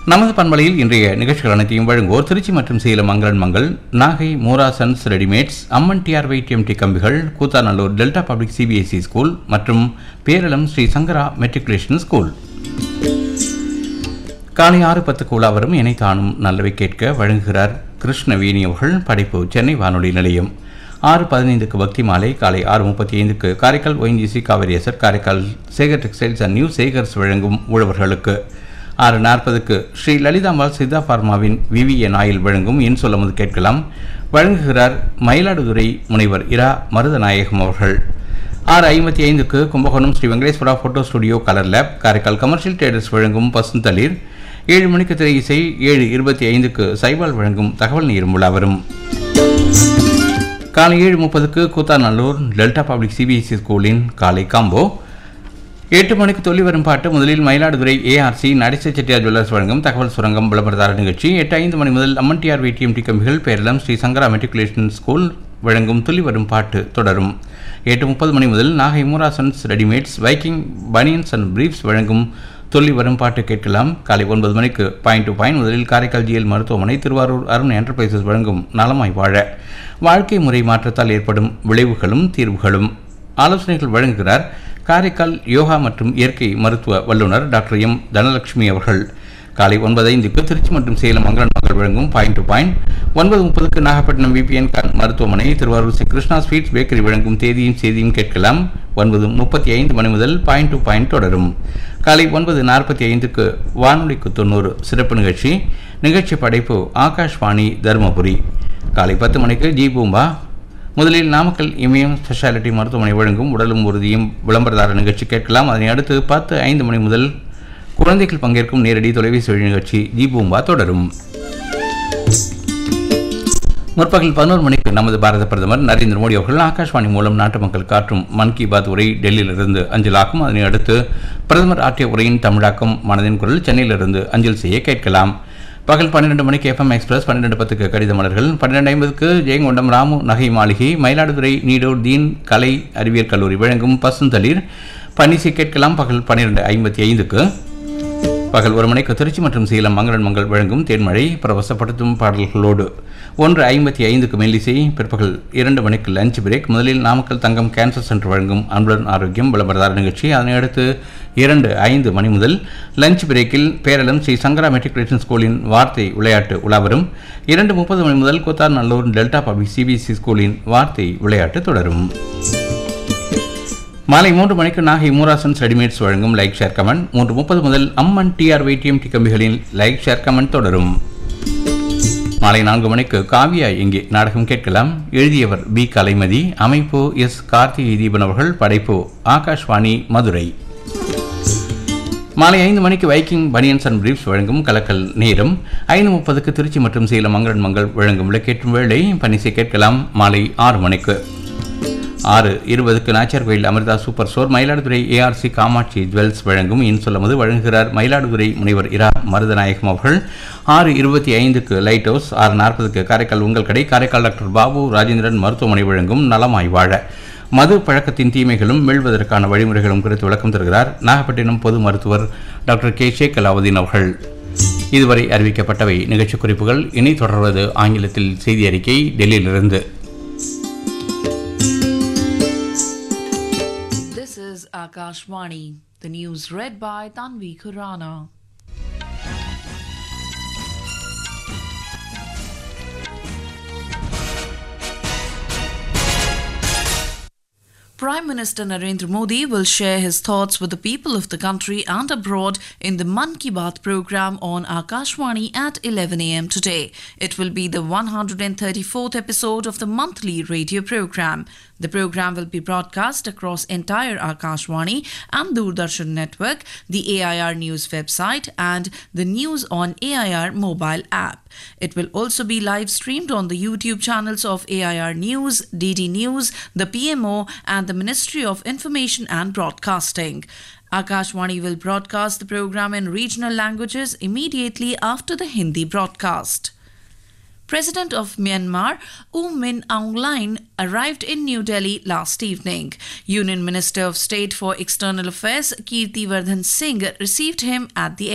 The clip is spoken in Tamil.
நமது பண்பலையில் இன்றைய நிகழ்ச்சிகள் அனைத்தையும் வழங்குவோர் திருச்சி மற்றும் சேலம் மங்களன் மங்கள், நாகை மூரா சன்ஸ் ரெடிமேட்ஸ், அம்மன் டிஆர்வை டிஎம்டி கம்பிகள், Koothanallur delta public CBSE school மற்றும் பேரளம் ஸ்ரீ சங்கரா மெட்ரிகுலேஷன் ஸ்கூல். காலை 6:10 உலா வரும் இணைத்தானும் நல்லவை கேட்க வழங்குகிறார் கிருஷ்ணவேணி அவர்கள். படைப்பு சென்னை வானொலி நிலையம். 6:15 பக்தி மாலை. காலை 6:35 Karaikal ONGC Kaveri zed, Karaikal Sekar textiles and new Sekar's வழங்கும் உழவர்களுக்கு. 6:40 ஸ்ரீ லலிதாம்பாள் சித்தா பார்மாவின் விவிஎன் ஆயில் வழங்கும் என் சொல்லமுது கேட்கலாம். வழங்குகிறார் மயிலாடுதுறை முனைவர் இரா மருதநாயகம் அவர்கள். 6:55 Kumbakonam Sri Venkateswara photo studio colour lab, Karaikal commercial traders வழங்கும் பசுந்தளிர். 7 மணிக்கு திரை இசை. 7:25 சைபால் வழங்கும் தகவல் நீரும் உலா வரும். காலை 7:30 கூத்தாநல்லூர் டெல்டா பப்ளிக் சிபிஎஸ்இ ஸ்கூலின் காலை காம்போ. 8 மணிக்கு தொல்லி வரும் பாட்டு. முதலில் மயிலாடுதுறை ARC நடேச செட்டியார் ஜுவல்லர்ஸ் வழங்கும் தகவல் சுரங்கம் விளம்பரதார நிகழ்ச்சி. 8:05 மணி முதல் அம்மன் டிஆர்வி டிஎம்டி கம்பிகள், பேரளம் ஸ்ரீ சங்கரா மெட்ரிகுலேஷன் ஸ்கூல் வழங்கும் துள்ளி வரும் பாட்டு தொடரும். 8:30 மணி முதல் Nagai Moora sons readymades, Viking banians and briefs வழங்கும் துள்ளி வரும் பாட்டு கேட்கலாம். காலை 9 மணிக்கு பாயிண்ட் டு பாயிண்ட். முதலில் காரைக்கால் GL மருத்துவமனை, திருவாரூர் அருண் என்டர்பிரைசஸ் வழங்கும் நலமாய் வாழ, வாழ்க்கை முறை மாற்றத்தால் ஏற்படும் விளைவுகளும் தீர்வுகளும் ஆலோசனைகள் வழங்குகிறார் காரைக்கால் யோகா மற்றும் இயற்கை மருத்துவ வல்லுநர் டாக்டர் M தனலட்சுமி அவர்கள். காலை 9:05 திருச்சி மற்றும் சேலம் மங்களன் மங்கள் வழங்கும் point to point. 9:30 Nagapattinam VPN மருத்துவமனை, திருவாரூர் ஸ்ரீ கிருஷ்ணா ஸ்வீட்ஸ் பேக்கரி வழங்கும் தேதியும் செய்தியும் கேட்கலாம். 9:35 மணி முதல் பாயிண்ட் டு பாயிண்ட் தொடரும். காலை 9:45 வானொலிக்கு 90 சிறப்பு நிகழ்ச்சி. நிகழ்ச்சி படைப்பு ஆகாஷ்வாணி தருமபுரி. காலை 10 மணிக்கு ஜி பூம்பா. முதலில் நாமக்கல் இமயம் ஸ்பெஷாலிட்டி மருத்துவமனை வழங்கும் உடலும் உறுதியும் விளம்பரதார நிகழ்ச்சி கேட்கலாம். அதனை அடுத்து 10:05 மணி முதல் குழந்தைகள் பங்கேற்கும் நேரடி தொலைபேசி வழி நிகழ்ச்சி ஜி பூம்பா தொடரும். முற்பகல் 11 மணிக்கு நமது பாரத பிரதமர் நரேந்திர மோடி அவர்கள் ஆகாஷ்வாணி மூலம் நாட்டு மக்கள் காற்றும் மன் கி பாத் உரை டெல்லியிலிருந்து அஞ்சலாக்கும். அதனை அடுத்து பிரதமர் ஆற்றிய உரையின் தமிழாக்கம் மனதின் குரல் சென்னையிலிருந்து அஞ்சல் செய்ய கேட்கலாம். பகல் 12 மணிக்கு FM எக்ஸ்பிரஸ், 12:10 கடித மலர்கள், 12:50 ஜெயங்கொண்டம் ராமு நகை மாளிகை, மயிலாடுதுறை நீடோர் தீன் கலை அறிவியல் கல்லூரி வழங்கும் பசுந்தளிர் பனிசை கேட்கலாம். பகல் 12:55 பகல் 1 மணிக்கு திருச்சி மற்றும் சேலம் மங்களன் மங்கள் வழங்கும் தேன்மழை பரவசப்படுத்தும் பாடல்களோடு. 1:55 மெல்லிசை. பிற்பகல் 2 மணிக்கு லஞ்ச் பிரேக். முதலில் நாமக்கல் தங்கம் கேன்சர் சென்டர் வழங்கும் அன்புடன் ஆரோக்கியம் விளம்பரதார நிகழ்ச்சி. அதனை அடுத்து 2:05 மணி முதல் லஞ்ச் பிரேக்கில் பேரளம் ஸ்ரீ சங்கரா மெட்ரிகுலேஷன் ஸ்கூலின் வார்த்தை விளையாட்டு உலாவரும். 2:30 மணி முதல் கூத்தாநல்லூர் டெல்டா பப்ளிக் சிபிஎஸ்இ ஸ்கூலின் வார்த்தை விளையாட்டு தொடரும். மாலை 3 மணிக்கு நாகை மூரா சன்ஸ் ரெடிமேட்ஸ் வழங்கும் லைக் ஷேர் கமெண்ட். 3:30 முதல் அம்மன் டிஆர்வை டிஎம்டி கம்பிகளின் லைக் ஷேர் கமெண்ட் தொடரும். மாலை 4 மணிக்கு காவியா எங்கே நாடகம் கேட்கலாம். எழுதியவர் B கலைமதி, அமைப்பு S கார்த்திகை தீபன் அவர்கள், படைப்பு ஆகாஷ்வாணி மதுரை. மாலை 5 மணிக்கு வைக்கிங் பனியன்ஸ் அண்ட் பிரீஃப்ஸ் வழங்கும் கலக்கல் நேரம். 5:30 திருச்சி மற்றும் சேலம் மங்களன் மங்கள் வழங்கும் விளக்கேற்றும் வேளை பனிசை கேட்கலாம். மாலை 6 மணிக்கு. 6:20 நாச்சியார் கோயில் Amrita super store, Mayiladuthurai ARC Kamakshi jewels வழங்கும் இன் சொல்லமுது வழங்குகிறார் மயிலாடுதுறை முனைவர் இரா மருதநாயகம் அவர்கள். 6:25 லைட் ஹவுஸ். 6:40 காரைக்கால் உங்கள் கடை, காரைக்கால் டாக்டர் பாபு ராஜேந்திரன் மருத்துவமனை வழங்கும் நலமாய் வாழ, மது பழக்கத்தின் தீமைகளும் மீள்வதற்கான வழிமுறைகளும் குறித்து விளக்கம் தருகிறார் நாகப்பட்டினம் பொது மருத்துவர் டாக்டர் K. ஷேக் அலாவுதீன் அவர்கள். இதுவரை அறிவிக்கப்பட்டவை நிகழ்ச்சி குறிப்புகள். இனி தொடர்வது ஆங்கிலத்தில் செய்தி அறிக்கை டெல்லியிலிருந்து. Akashvani, the news read by Tanvi Khurana. Prime Minister Narendra Modi will share his thoughts with the people of the country and abroad in the Mann Ki Baat program on Akashvani at 11 a.m. today. It will be the 134th episode of the monthly radio program. The program will be broadcast across entire Akashvani and Doordarshan network, the AIR News website and the News on AIR mobile app. It will also be live streamed on the YouTube channels of AIR News, DD News, the PMO and the Ministry of Information and Broadcasting. Akashvani will broadcast the program in regional languages immediately after the Hindi broadcast. President of Myanmar, U Min Aung Hlaing, arrived in New Delhi last evening. Union Minister of State for External Affairs, Kirti Vardhan Singh, received him at the